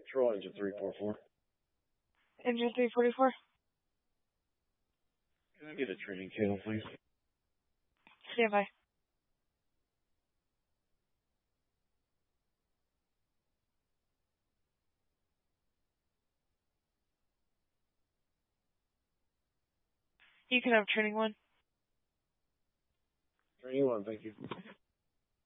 Control engine 344. Engine 344. Can I get a training channel, please? Stand by. You can have training 1. Training 1, thank you.